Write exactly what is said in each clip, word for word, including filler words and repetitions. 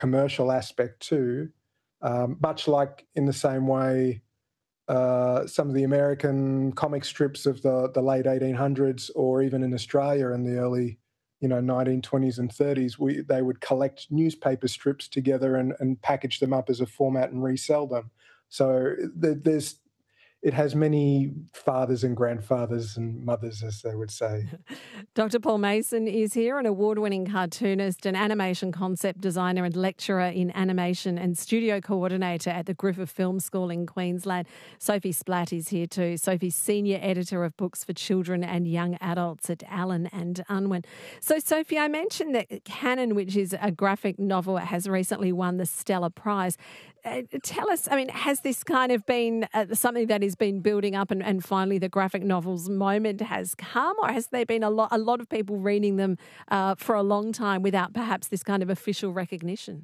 commercial aspect too, um, much like in the same way uh, some of the American comic strips of the, the late eighteen hundreds, or even in Australia in the early, you know, nineteen twenties and thirties, we, they would collect newspaper strips together and, and package them up as a format and resell them. So th- there's it has many fathers and grandfathers and mothers, as they would say. Doctor Paul Mason is here, an award-winning cartoonist, an animation concept designer and lecturer in animation and studio coordinator at the Griffith Film School in Queensland. Sophie Splatt is here too. Sophie's senior editor of books for children and young adults at Allen and Unwin. So, Sophie, I mentioned that Canon, which is a graphic novel, has recently won the Stella Prize. Uh, tell us, I mean, has this kind of been uh, something that has been building up and, and finally the graphic novels moment has come, or has there been a lot, a lot of people reading them uh, for a long time without perhaps this kind of official recognition?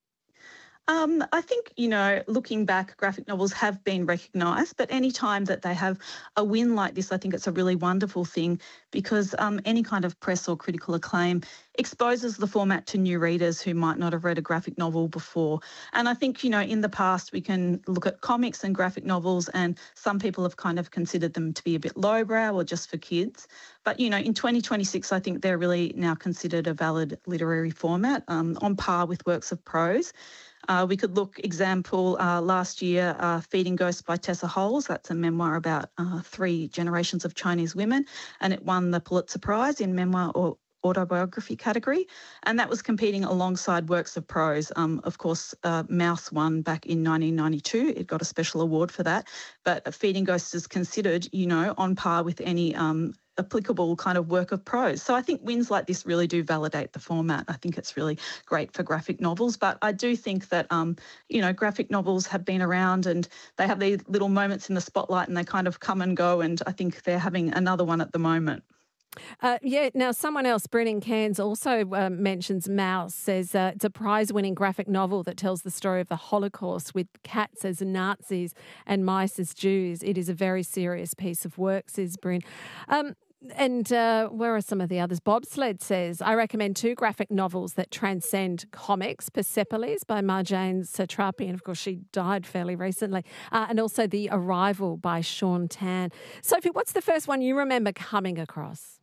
Um, I think, you know, looking back, graphic novels have been recognised, but any time that they have a win like this, I think it's a really wonderful thing, because um, any kind of press or critical acclaim exposes the format to new readers who might not have read a graphic novel before. And I think, you know, in the past we can look at comics and graphic novels, and some people have kind of considered them to be a bit lowbrow or just for kids. But, you know, in twenty twenty-six, I think they're really now considered a valid literary format, um, on par with works of prose. Uh, we could look, example, uh, last year, uh, Feeding Ghosts by Tessa Holes. That's a memoir about uh, three generations of Chinese women, and it won the Pulitzer Prize in memoir or autobiography category, and that was competing alongside works of prose. Um, of course, uh, Mouse won back in nineteen ninety-two. It got a special award for that, but Feeding Ghosts is considered, you know, on par with any um, applicable kind of work of prose. So I think wins like this really do validate the format. I think it's really great for graphic novels, but I do think that, um, you know, graphic novels have been around and they have these little moments in the spotlight and they kind of come and go, and I think they're having another one at the moment. Uh, yeah, now someone else, Brennan Cairns, also uh, mentions Mouse, says uh, it's a prize-winning graphic novel that tells the story of the Holocaust with cats as Nazis and mice as Jews. It is a very serious piece of work, says Bryn. Um, and uh, where are some of the others? Bobsled says, I recommend two graphic novels that transcend comics, Persepolis by Marjane Satrapi, and of course she died fairly recently, uh, and also The Arrival by Sean Tan. Sophie, what's the first one you remember coming across?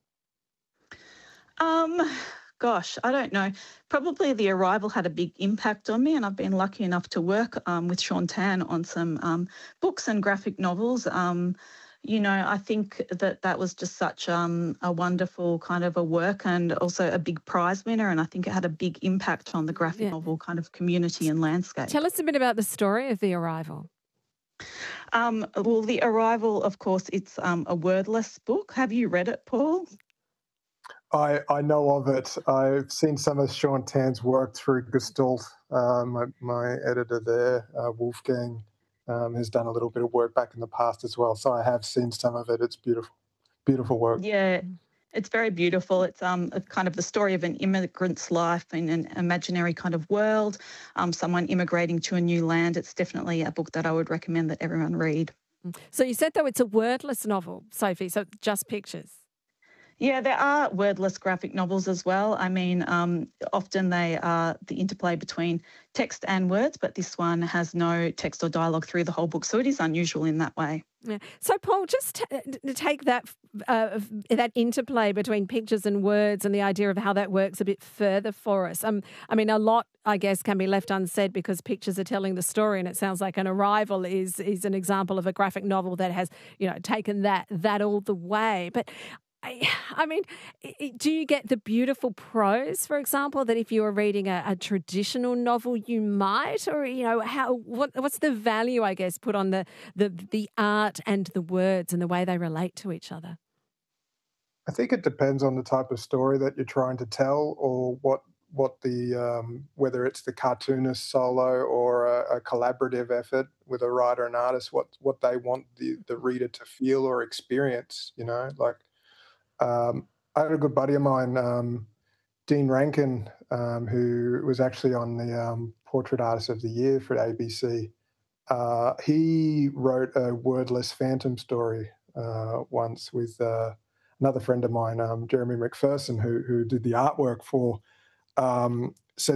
Um, gosh, I don't know. Probably The Arrival had a big impact on me, and I've been lucky enough to work um, with Sean Tan on some um, books and graphic novels. Um, you know, I think that that was just such um, a wonderful kind of a work, and also a big prize winner, and I think it had a big impact on the graphic Yeah. novel kind of community and landscape. Tell us a bit about the story of The Arrival. Um, well, The Arrival, of course, it's um, a wordless book. Have you read it, Paul? I, I know of it. I've seen some of Sean Tan's work through Gestalt. Uh, my, my editor there, uh, Wolfgang, um, has done a little bit of work back in the past as well. So I have seen some of it. It's beautiful, beautiful work. Yeah, it's very beautiful. It's um a kind of the story of an immigrant's life in an imaginary kind of world, um, someone immigrating to a new land. It's definitely a book that I would recommend that everyone read. So you said, though, it's a wordless novel, Sophie, so just pictures. Yeah, there are wordless graphic novels as well. I mean, um, often they are the interplay between text and words, but this one has no text or dialogue through the whole book, so it is unusual in that way. Yeah. So, Paul, just t- to take that uh, that interplay between pictures and words and the idea of how that works a bit further for us. Um, I mean, a lot, I guess, can be left unsaid because pictures are telling the story, and it sounds like An Arrival is is an example of a graphic novel that has, you know, taken that that all the way. But I, I mean, do you get the beautiful prose, for example, that if you were reading a, a traditional novel you might, or, you know, how what what's the value, I guess, put on the, the, the art and the words and the way they relate to each other? I think it depends on the type of story that you're trying to tell, or what what the um, whether it's the cartoonist solo or a, a collaborative effort with a writer and artist, what what they want the, the reader to feel or experience, you know, like. Um, I had a good buddy of mine, um, Dean Rankin, um, who was actually on the um, Portrait Artist of the Year for A B C. Uh, he wrote a wordless phantom story uh, once with uh, another friend of mine, um, Jeremy McPherson, who who did the artwork for. Um, so that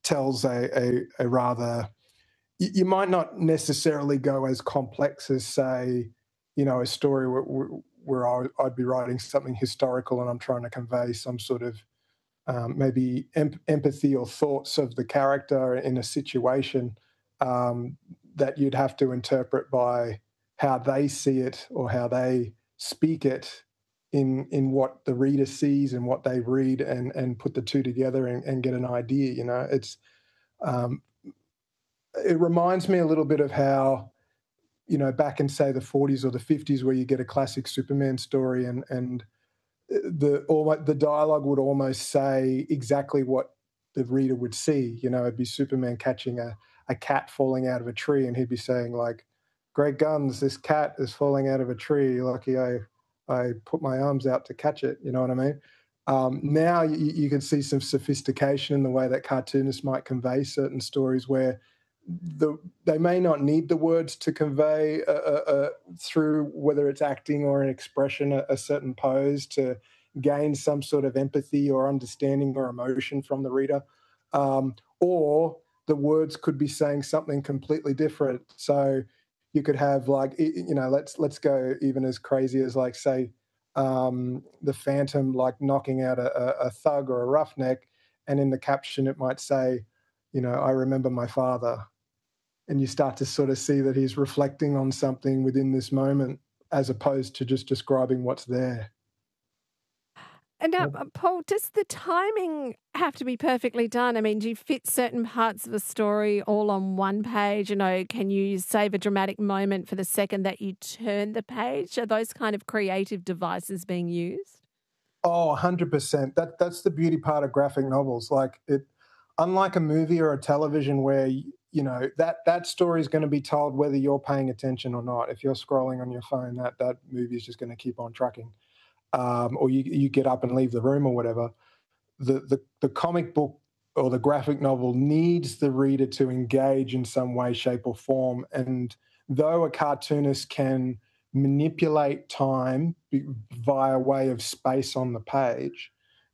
tells a, a, a rather, you, you might not necessarily go as complex as, say, you know, a story where, where I'd be writing something historical and I'm trying to convey some sort of um, maybe em- empathy or thoughts of the character in a situation um, that you'd have to interpret by how they see it or how they speak it in in what the reader sees and what they read, and and put the two together and, and get an idea. You know, it's um, it reminds me a little bit of how, you know, back in, say, the forties or the fifties, where you get a classic Superman story and and the all the dialogue would almost say exactly what the reader would see. You know, it'd be Superman catching a, a cat falling out of a tree, and he'd be saying, like, "Great guns, this cat is falling out of a tree. Lucky I I put my arms out to catch it." You know what I mean? Um, now you, you can see some sophistication in the way that cartoonists might convey certain stories, where the they may not need the words to convey a, a, a, through whether it's acting or an expression, a, a certain pose to gain some sort of empathy or understanding or emotion from the reader, um, or the words could be saying something completely different. So you could have, like, you know, let's let's go even as crazy as, like, say, um, the Phantom, like, knocking out a, a thug or a roughneck, and in the caption it might say, you know, "I remember my father." And you start to sort of see that he's reflecting on something within this moment, as opposed to just describing what's there. And now, uh, Paul, does the timing have to be perfectly done? I mean, do you fit certain parts of a story all on one page? You know, can you save a dramatic moment for the second that you turn the page? Are those kind of creative devices being used? Oh, one hundred percent. That, that's the beauty part of graphic novels. Like, it, unlike a movie or a television where, you know, that, that story is going to be told whether you're paying attention or not. If you're scrolling on your phone, that, that movie is just going to keep on trucking. Um, or you, you get up and leave the room or whatever. The, the, the comic book or the graphic novel needs the reader to engage in some way, shape, or form. And though a cartoonist can manipulate time via way of space on the page,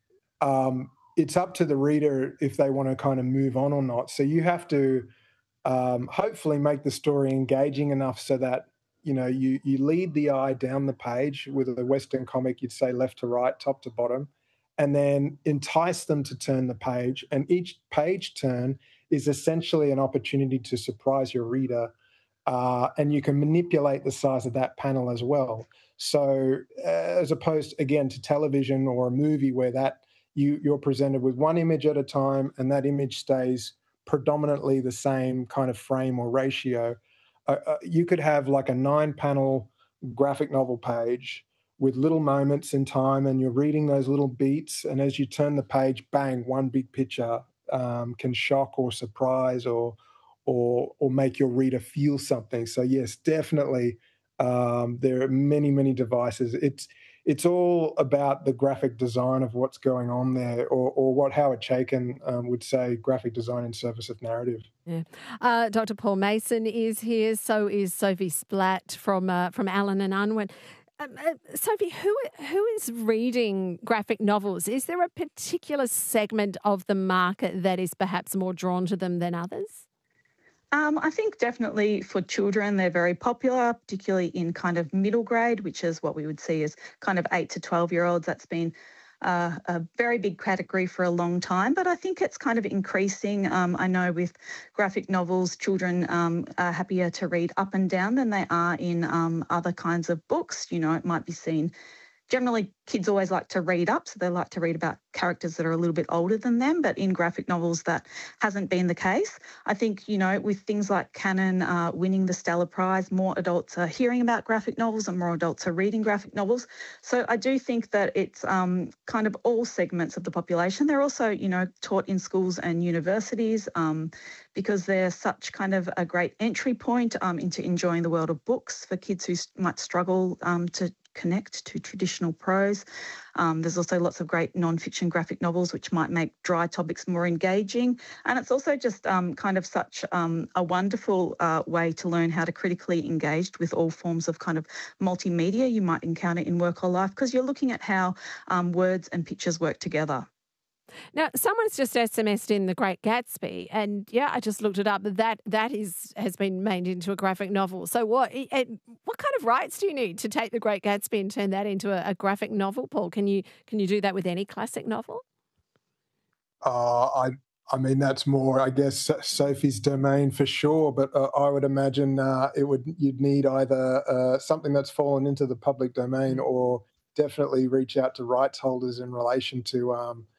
um, it's up to the reader if they want to kind of move on or not. So you have to um, hopefully make the story engaging enough so that, you know, you, you lead the eye down the page. With a Western comic, you'd say left to right, top to bottom, and then entice them to turn the page. And each page turn is essentially an opportunity to surprise your reader. Uh, and you can manipulate the size of that panel as well. So uh, as opposed, again, to television or a movie where that you, you're presented with one image at a time, and that image stays predominantly the same kind of frame or ratio. Uh, uh, you could have like a nine-panel graphic novel page with little moments in time, and you're reading those little beats, and as you turn the page, bang, one big picture um, can shock or surprise or or or make your reader feel something. So yes, definitely, um, there are many, many devices. It's it's all about the graphic design of what's going on there, or, or what Howard Chaykin um, would say, graphic design in service of narrative. Yeah. Uh, Doctor Paul Mason is here. So is Sophie Splatt from uh, from Allen and Unwin. Um, uh, Sophie, who who is reading graphic novels? Is there a particular segment of the market that is perhaps more drawn to them than others? Um, I think definitely for children, they're very popular, particularly in kind of middle grade, which is what we would see as kind of eight to twelve-year-olds. That's been uh, a very big category for a long time, but I think it's kind of increasing. Um, I know with graphic novels, children um, are happier to read up and down than they are in um, other kinds of books. You know, it might be seen. Generally, kids always like to read up, so they like to read about characters that are a little bit older than them, but in graphic novels that hasn't been the case. I think, you know, with things like Canon uh, winning the Stella Prize, more adults are hearing about graphic novels and more adults are reading graphic novels. So I do think that it's um, kind of all segments of the population. They're also, you know, taught in schools and universities um, because they're such kind of a great entry point um, into enjoying the world of books for kids who might struggle um, to connect to traditional prose. Um, there's also lots of great non-fiction graphic novels which might make dry topics more engaging. And it's also just um, kind of such um, a wonderful uh, way to learn how to critically engage with all forms of kind of multimedia you might encounter in work or life, because you're looking at how um, words and pictures work together. Now, someone's just S M S'd in The Great Gatsby, and yeah, I just looked it up. That that is has been made into a graphic novel. So, what it, it- what kind of rights do you need to take The Great Gatsby and turn that into a, a graphic novel, Paul? Can you can you do that with any classic novel? Uh, I I mean that's more, I guess, Sophie's domain for sure. But uh, I would imagine uh, it would you'd need either uh, something that's fallen into the public domain, or definitely reach out to rights holders in relation to um,